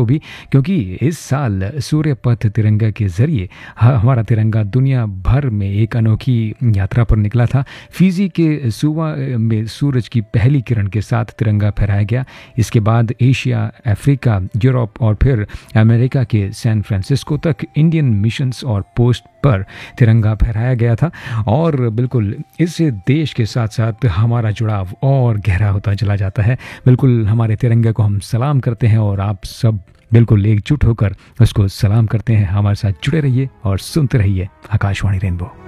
को भी, क्योंकि इस साल सूर्य पथ तिरंगा के ज़रिए हमारा तिरंगा दुनिया भर में एक अनोखी यात्रा पर निकला था। फिजी के सुवा में सूरज की पहली किरण के साथ तिरंगा फहराया गया। इसके बाद एशिया, अफ्रीका, यूरोप और फिर अमेरिका के सैन फ्रांसिस्को तक इंडियन मिशंस और पोस्ट पर तिरंगा फहराया गया था। और बिल्कुल इससे देश के साथ साथ हमारा जुड़ाव और गहरा होता चला जाता है। बिल्कुल हमारे तिरंगे को हम सलाम करते हैं और आप सब बिल्कुल एकजुट होकर उसको सलाम करते हैं। हमारे साथ जुड़े रहिए और सुनते रहिए आकाशवाणी रेनबो।